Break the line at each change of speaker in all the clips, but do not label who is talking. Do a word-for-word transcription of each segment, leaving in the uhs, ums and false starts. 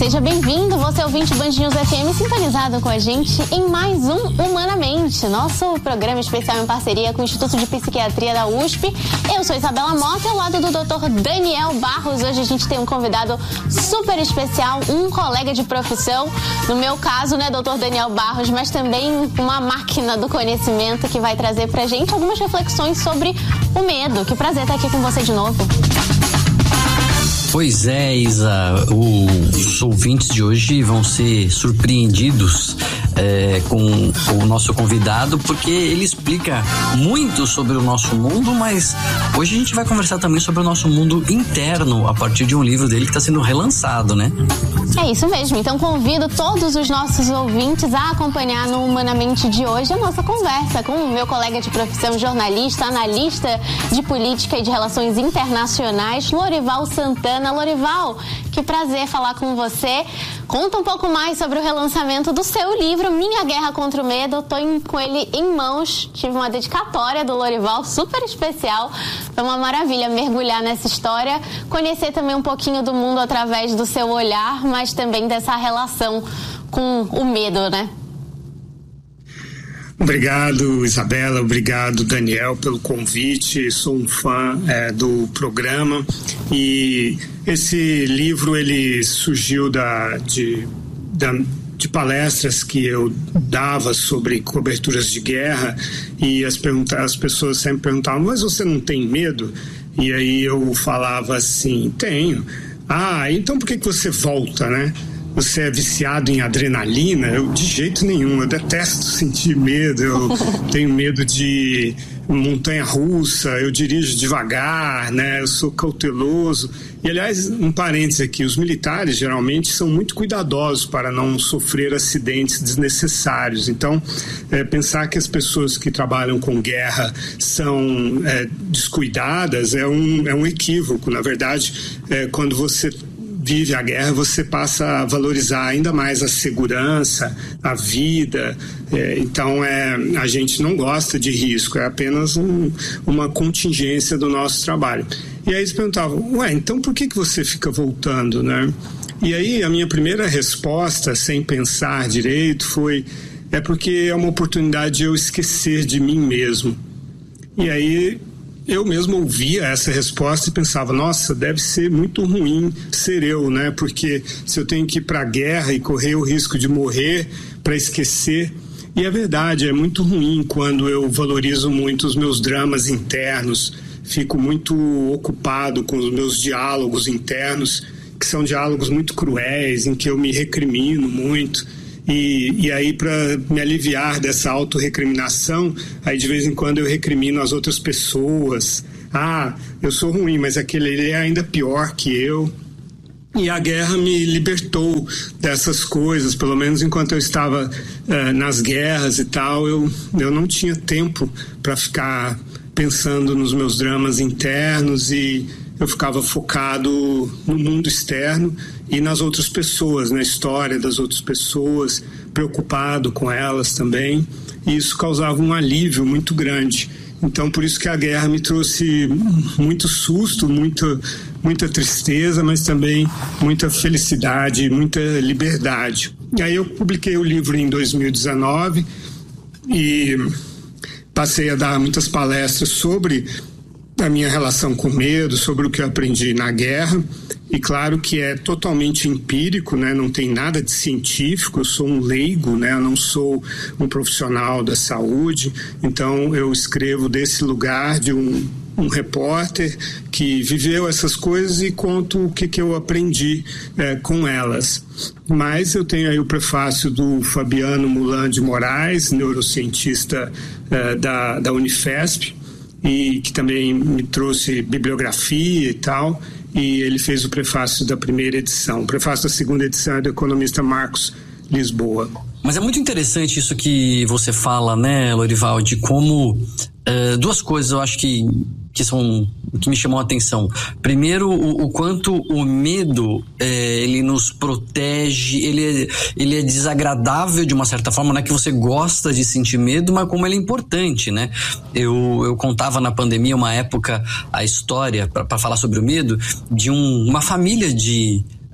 seja bem-vindo, você ouvinte Band News F M, sintonizado com a gente em mais um Humanamente, nosso programa especial em parceria com o Instituto de Psiquiatria da U S P. Eu sou Isabela Mota, ao lado do doutor Daniel Barros. Hoje a gente tem um convidado super especial, um colega de profissão, no meu caso, né, doutor Daniel Barros, mas também uma máquina do conhecimento que vai trazer pra gente algumas reflexões sobre o medo. Que prazer estar aqui com você de novo.
Pois é, Isa, os ouvintes de hoje vão ser surpreendidos é, com o nosso convidado, porque ele explica muito sobre o nosso mundo, mas hoje a gente vai conversar também sobre o nosso mundo interno, a partir de um livro dele que está sendo relançado, né?
É isso mesmo, então convido todos os nossos ouvintes a acompanhar no Humanamente de hoje a nossa conversa com o meu colega de profissão, jornalista, analista de política e de relações internacionais, Lorival Santana. Lorival, que prazer falar com você. Conta um pouco mais sobre o relançamento do seu livro, Minha Guerra contra o Medo. Estou com ele em mãos, tive uma dedicatória do Lorival super especial. Foi uma maravilha mergulhar nessa história, conhecer também um pouquinho do mundo através do seu olhar, mas também dessa relação com o medo, né?
Obrigado, Isabela, obrigado, Daniel, pelo convite. Sou um fã é, do programa e esse livro ele surgiu da, de, da, de palestras que eu dava sobre coberturas de guerra e as, pergunta, as pessoas sempre perguntavam, mas você não tem medo? E aí eu falava assim, tenho. Ah, então por que, que você volta, né? Você é viciado em adrenalina? Eu, de jeito nenhum, eu detesto sentir medo, eu tenho medo de montanha-russa, eu dirijo devagar, né? Eu sou cauteloso. E, aliás, um parênteses aqui, os militares geralmente são muito cuidadosos para não sofrer acidentes desnecessários. Então, é, pensar que as pessoas que trabalham com guerra são é, descuidadas é um, é um equívoco. Na verdade, é, quando você vive a guerra, você passa a valorizar ainda mais a segurança, a vida. É, então, é, a gente não gosta de risco, é apenas um, uma contingência do nosso trabalho. E aí eles perguntavam, ué, então por que, que você fica voltando, né? E aí a minha primeira resposta, sem pensar direito, foi, é porque é uma oportunidade de eu esquecer de mim mesmo. E aí eu mesmo ouvia essa resposta e pensava, nossa, deve ser muito ruim ser eu, né? Porque se eu tenho que ir para a guerra e correr o risco de morrer para esquecer. E é verdade, é muito ruim quando eu valorizo muito os meus dramas internos, fico muito ocupado com os meus diálogos internos, que são diálogos muito cruéis, em que eu me recrimino muito. E, e aí, para me aliviar dessa autorrecriminação, aí de vez em quando eu recrimino as outras pessoas. Ah, eu sou ruim, mas aquele ele é ainda pior que eu. E a guerra me libertou dessas coisas, pelo menos enquanto eu estava uh, nas guerras e tal, eu, eu não tinha tempo para ficar pensando nos meus dramas internos e eu ficava focado no mundo externo e nas outras pessoas, na história das outras pessoas, preocupado com elas também, e isso causava um alívio muito grande. Então, por isso que a guerra me trouxe muito susto, muita, muita tristeza, mas também muita felicidade, muita liberdade. E aí eu publiquei o livro em dois mil e dezenove e passei a dar muitas palestras sobre a minha relação com medo, sobre o que eu aprendi na guerra. E claro que é totalmente empírico, né? Não tem nada de científico, eu sou um leigo, né? Eu não sou um profissional da saúde, então eu escrevo desse lugar de um, um repórter que viveu essas coisas e conto o que, que eu aprendi é, com elas. Mas eu tenho aí o prefácio do Fabiano Mulan de Moraes, neurocientista é, da, da Unifesp, e que também me trouxe bibliografia e tal, e ele fez o prefácio da primeira edição. O prefácio da segunda edição é do economista Marcos Lisboa.
Mas é muito interessante isso que você fala, né, Lorival, de como uh, duas coisas eu acho que, que são que me chamam a atenção. Primeiro, o, o quanto o medo é, ele nos protege, ele é, ele é desagradável de uma certa forma, não é que você gosta de sentir medo, mas como ele é importante, né? Eu, eu contava na pandemia uma época a história, para falar sobre o medo, de um, uma família de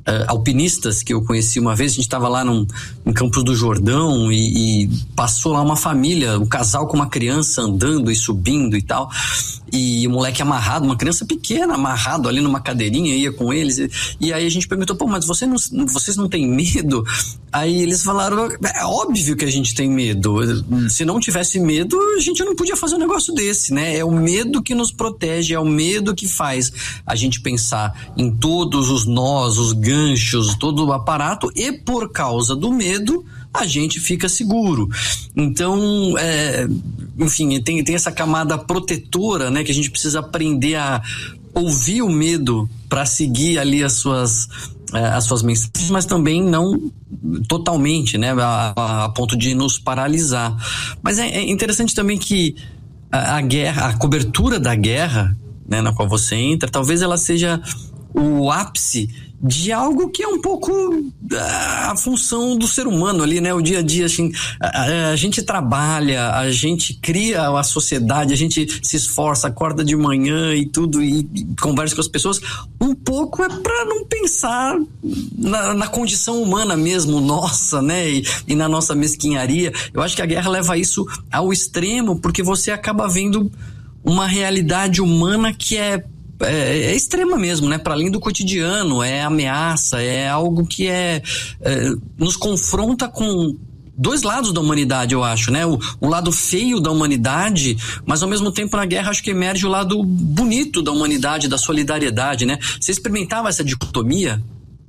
Uh, alpinistas que eu conheci uma vez. A gente estava lá num, em Campos do Jordão e, e passou lá uma família, um casal com uma criança andando e subindo e tal, e o moleque amarrado, uma criança pequena amarrado ali numa cadeirinha, ia com eles, e, e aí a gente perguntou, pô, mas você não, vocês não têm medo? Aí eles falaram, é óbvio que a gente tem medo, se não tivesse medo a gente não podia fazer um negócio desse, né? É o medo que nos protege, é o medo que faz a gente pensar em todos os nós, os ganchos, todo o aparato, e por causa do medo a gente fica seguro. Então, é, enfim, tem, tem essa camada protetora, né, que a gente precisa aprender a ouvir o medo para seguir ali as suas, é, as suas mensagens, mas também não totalmente, né, a, a, a ponto de nos paralisar. Mas é, é interessante também que a, a guerra, a cobertura da guerra, né, na qual você entra, talvez ela seja o ápice de algo que é um pouco a função do ser humano ali, né? O dia a dia, assim, a, a gente trabalha, a gente cria a sociedade, a gente se esforça, acorda de manhã e tudo, e, e conversa com as pessoas. Um pouco é para não pensar na, na condição humana mesmo, nossa, né? E, e na nossa mesquinharia. Eu acho que a guerra leva isso ao extremo, porque você acaba vendo uma realidade humana que é É, é extrema mesmo, né? Para além do cotidiano, é ameaça, é algo que é, é nos confronta com dois lados da humanidade, eu acho, né? O, o lado feio da humanidade, mas ao mesmo tempo na guerra acho que emerge o lado bonito da humanidade, da solidariedade, né? Você experimentava essa dicotomia?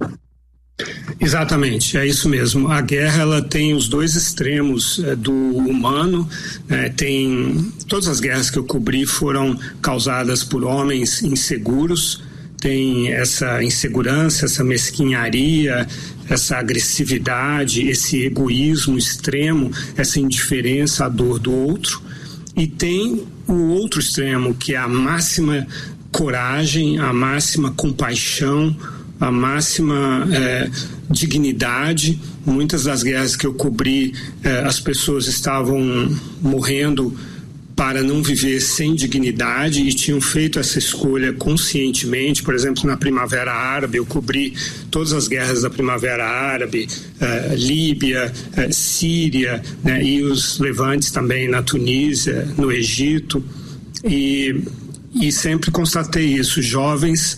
Exatamente, é isso mesmo. A guerra, ela tem os dois extremos é, do humano. É, tem todas as guerras que eu cobri foram causadas por homens inseguros. Tem essa insegurança, essa mesquinharia, essa agressividade, esse egoísmo extremo, essa indiferença à dor do outro. E tem o outro extremo, que é a máxima coragem, a máxima compaixão, a máxima é, dignidade. Muitas das guerras que eu cobri, é, as pessoas estavam morrendo para não viver sem dignidade e tinham feito essa escolha conscientemente. Por exemplo, na Primavera Árabe, eu cobri todas as guerras da Primavera Árabe, é, Líbia, é, Síria, né, e os levantes também na Tunísia, no Egito, e, e sempre constatei isso, jovens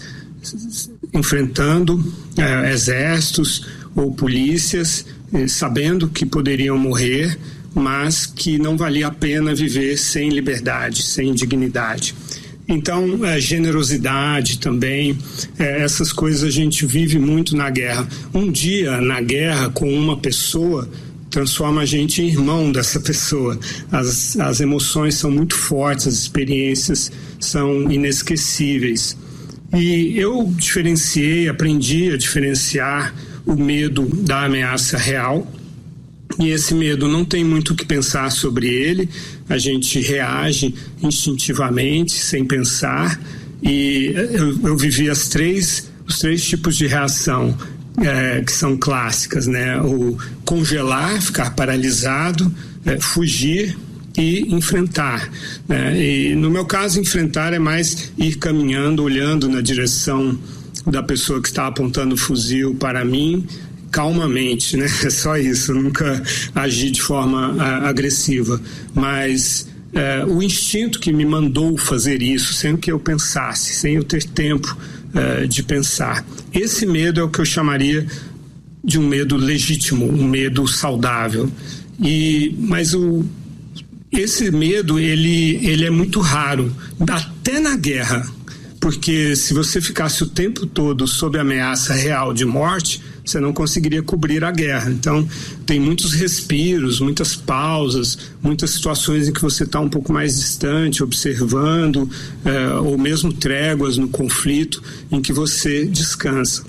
enfrentando é, exércitos ou polícias, eh, sabendo que poderiam morrer, mas que não valia a pena viver sem liberdade, sem dignidade. Então, é, generosidade também, é, essas coisas a gente vive muito na guerra. Um dia na guerra com uma pessoa transforma a gente em irmão dessa pessoa. As, as emoções são muito fortes, as experiências são inesquecíveis. E eu diferenciei, aprendi a diferenciar o medo da ameaça real. E esse medo não tem muito o que pensar sobre ele, a gente reage instintivamente, sem pensar. E eu, eu vivi as três, os três tipos de reação é, que são clássicas, né? O congelar, ficar paralisado, é, fugir e enfrentar, né? E no meu caso, enfrentar é mais ir caminhando, olhando na direção da pessoa que está apontando o fuzil para mim, calmamente, né? É só isso, nunca agir de forma a, agressiva, mas é, o instinto que me mandou fazer isso, sem que eu pensasse, sem eu ter tempo é, de pensar. Esse medo é o que eu chamaria de um medo legítimo, um medo saudável. E, mas o Esse medo, ele, ele é muito raro, até na guerra, porque se você ficasse o tempo todo sob ameaça real de morte, você não conseguiria cobrir a guerra. Então, tem muitos respiros, muitas pausas, muitas situações em que você está um pouco mais distante, observando, é, ou mesmo tréguas no conflito, em que você descansa.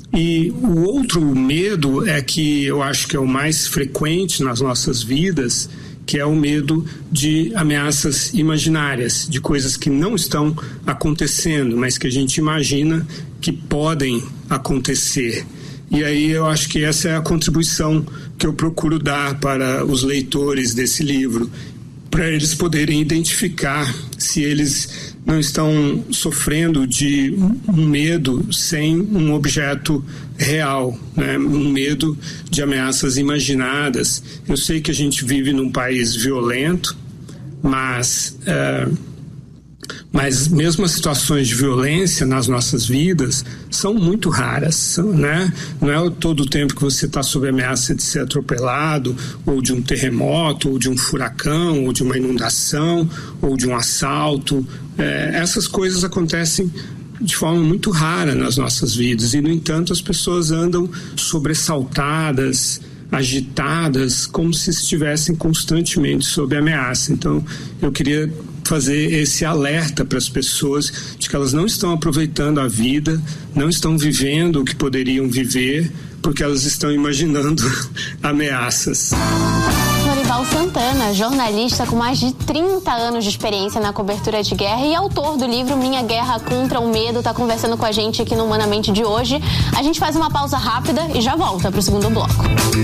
E o outro medo é que eu acho que é o mais frequente nas nossas vidas, que é o medo de ameaças imaginárias, de coisas que não estão acontecendo, mas que a gente imagina que podem acontecer. E aí eu acho que essa é a contribuição que eu procuro dar para os leitores desse livro, para eles poderem identificar se eles não estão sofrendo de um medo sem um objeto real, né? Um medo de ameaças imaginadas. Eu sei que a gente vive num país violento, mas, é, mas mesmo as situações de violência nas nossas vidas são muito raras, né? Não é todo o tempo que você está sob ameaça de ser atropelado, ou de um terremoto, ou de um furacão, ou de uma inundação, ou de um assalto. É, essas coisas acontecem de forma muito rara nas nossas vidas e, no entanto, as pessoas andam sobressaltadas, agitadas, como se estivessem constantemente sob ameaça. Então, eu queria fazer esse alerta para as pessoas de que elas não estão aproveitando a vida, não estão vivendo o que poderiam viver, porque elas estão imaginando ameaças.
Lorival Santana, jornalista com mais de trinta anos de experiência na cobertura de guerra e autor do livro Minha Guerra Contra o Medo, está conversando com a gente aqui no Humanamente de hoje. A gente faz uma pausa rápida e já volta para o segundo bloco.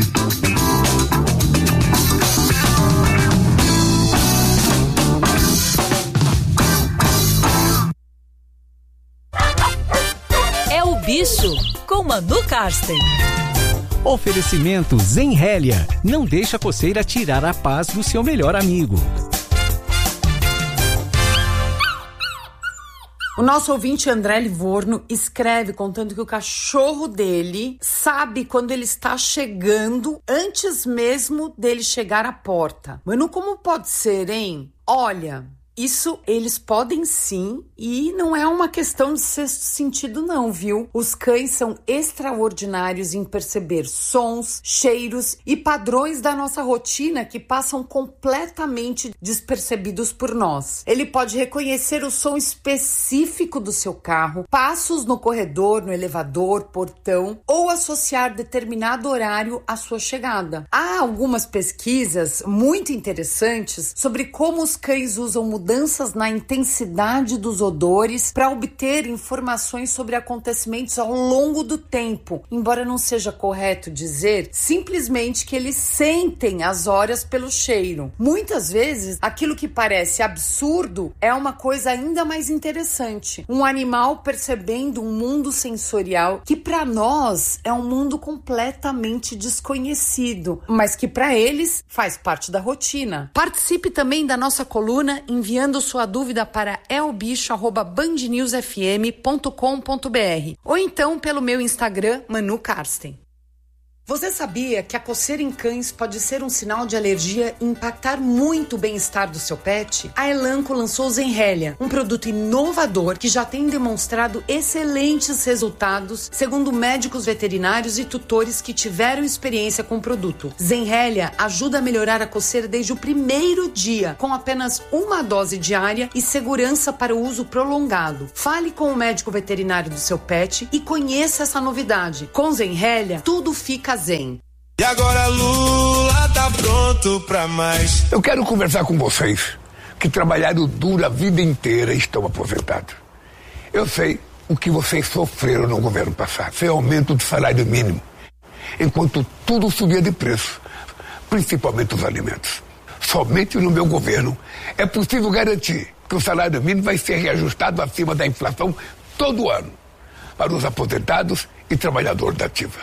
É o Bicho, com Manu Karsten.
Oferecimento Zenrélia. Não deixa a coceira tirar a paz do seu melhor amigo.
O nosso ouvinte André Livorno escreve contando que o cachorro dele sabe quando ele está chegando antes mesmo dele chegar à porta. Mano, como pode ser, hein? Olha... Isso eles podem sim, e não é uma questão de sexto sentido não, viu? Os cães são extraordinários em perceber sons, cheiros e padrões da nossa rotina que passam completamente despercebidos por nós. Ele pode reconhecer o som específico do seu carro, passos no corredor, no elevador, portão, ou associar determinado horário à sua chegada. Há algumas pesquisas muito interessantes sobre como os cães usam mudanças mudanças na intensidade dos odores para obter informações sobre acontecimentos ao longo do tempo, embora não seja correto dizer simplesmente que eles sentem as horas pelo cheiro. Muitas vezes, aquilo que parece absurdo é uma coisa ainda mais interessante. Um animal percebendo um mundo sensorial que para nós é um mundo completamente desconhecido, mas que para eles faz parte da rotina. Participe também da nossa coluna enviando enviando sua dúvida para elbicho arroba band news f m ponto com ponto b r ou então pelo meu Instagram, Manu Karsten. Você sabia que a coceira em cães pode ser um sinal de alergia e impactar muito o bem-estar do seu pet? A Elanco lançou o Zenrélia, um produto inovador que já tem demonstrado excelentes resultados, segundo médicos veterinários e tutores que tiveram experiência com o produto. Zenrélia ajuda a melhorar a coceira desde o primeiro dia, com apenas uma dose diária e segurança para o uso prolongado. Fale com o médico veterinário do seu pet e conheça essa novidade. Com Zenrélia, tudo fica zen.
E agora Lula tá pronto pra mais.
Eu quero conversar com vocês que trabalharam duro a vida inteira e estão aposentados. Eu sei o que vocês sofreram no governo passado. Foi aumento do salário mínimo, enquanto tudo subia de preço, principalmente os alimentos. Somente no meu governo é possível garantir que o salário mínimo vai ser reajustado acima da inflação todo ano para os aposentados e trabalhadores da ativa.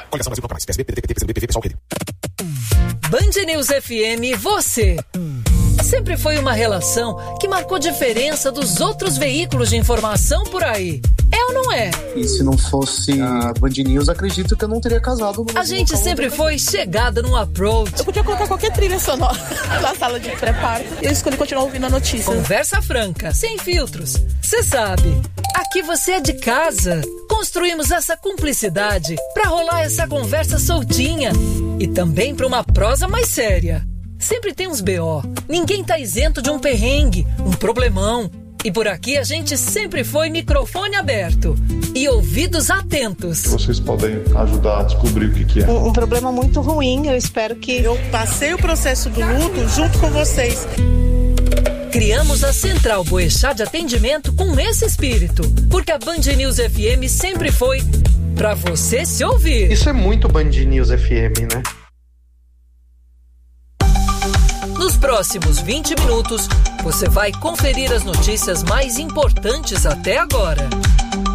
Band News F M, você. Sempre foi uma relação que marcou diferença dos outros veículos de informação por aí. É ou não é?
E se não fosse a Band News, acredito que eu não teria casado. No
a gente sempre foi chegada num approach.
Eu podia colocar qualquer trilha sonora na sala de pré-parto. Eu escolhi continuar ouvindo a notícia.
Conversa franca, sem filtros. Você sabe, aqui você é de casa. Construímos essa cumplicidade pra rolar essa conversa soltinha e também pra uma prosa mais séria. Sempre tem uns B O. Ninguém tá isento de um perrengue, um problemão. E por aqui a gente sempre foi microfone aberto e ouvidos atentos.
Vocês podem ajudar a descobrir o que, que é.
Um, um problema muito ruim, eu espero que... Eu passei o processo do luto junto com vocês.
Criamos a Central Boechat de atendimento com esse espírito, porque a Band News F M sempre foi pra você se ouvir.
Isso é muito Band News F M, né?
Nos próximos vinte minutos, você vai conferir as notícias mais importantes até agora.